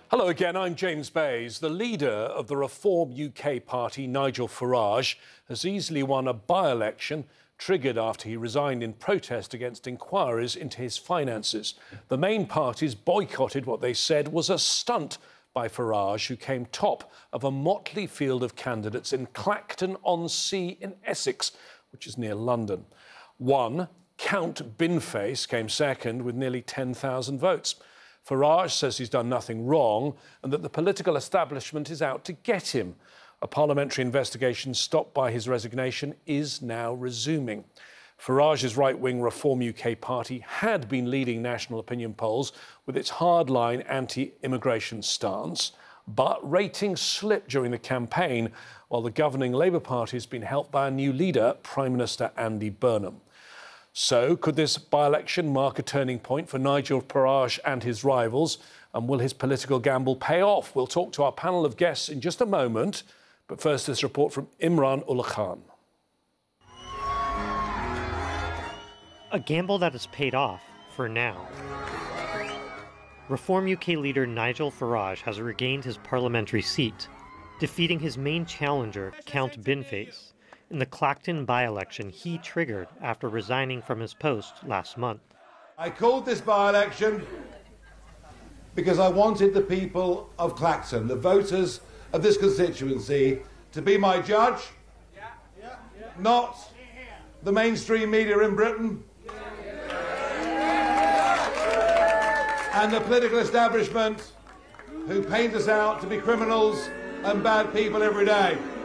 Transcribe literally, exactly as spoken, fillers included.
Hello again, I'm James Bays. The leader of the Reform U K party, Nigel Farage, has easily won a by-election triggered after he resigned in protest against inquiries into his finances. The main parties boycotted what they said was a stunt by Farage, who came top of a motley field of candidates in Clacton-on-Sea in Essex, which is near London. One, Count Binface, came second with nearly ten thousand votes. Farage says he's done nothing wrong and that the political establishment is out to get him. A parliamentary investigation stopped by his resignation is now resuming. Farage's right-wing Reform U K party had been leading national opinion polls with its hardline anti-immigration stance, but ratings slipped during the campaign, while the governing Labour Party has been helped by a new leader, Prime Minister Andy Burnham. So, could this by-election mark a turning point for Nigel Farage and his rivals? And will his political gamble pay off? We'll talk to our panel of guests in just a moment. But first, this report from Imran Ullah Khan. A gamble that has paid off, for now. Reform U K leader Nigel Farage has regained his parliamentary seat, defeating his main challenger, Count Binface, in the Clacton by-election he triggered after resigning from his post last month. I called this by-election because I wanted the people of Clacton, the voters of this constituency, to be my judge, yeah. Yeah. Yeah. not the mainstream media in Britain yeah. and the political establishment who paint us out to be criminals and bad people every day.